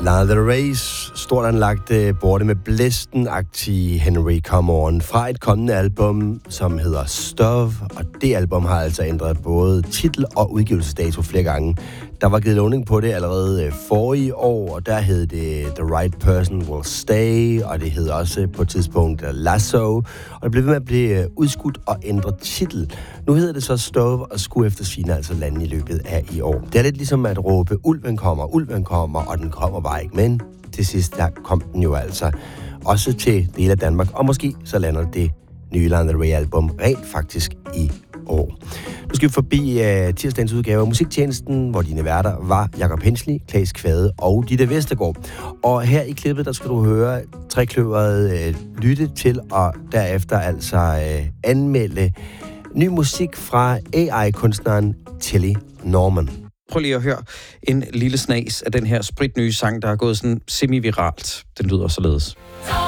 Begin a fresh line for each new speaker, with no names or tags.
Lana Del Rey's stort anlagte borte med blæsten-agtige Henry Come On fra et kommende album, som hedder Stuff, og det album har altså ændret både titel og udgivelsesdato flere gange. Der var givet lovning på det allerede forrige år, og der hed det The Right Person Will Stay, og det hed også på et tidspunkt Lasso, og det blev ved med at blive udskudt og ændret titel. Nu hedder det så Stuff, og skulle efter sigende altså lande i løbet af i år. Det er lidt ligesom at råbe, ulven kommer, og den kommer bare ikke. Men til sidst, der kom den jo altså også til dele af Danmark, og måske så lander det nye Lana Del Rey-album rent faktisk i år. Nu skal vi forbi tirsdagens udgave af Musiktjenesten, hvor dine værter var Jakob Hensley, Claes Kvade og Ditte Vestergaard. Og her i klippet, der skal du høre trekløveret lytte til, og derefter altså anmelde ny musik fra AI-kunstneren Tilly Norman.
Prøv lige at høre en lille snas af den her spritnye sang, der er gået sådan semi-viralt. Den lyder således.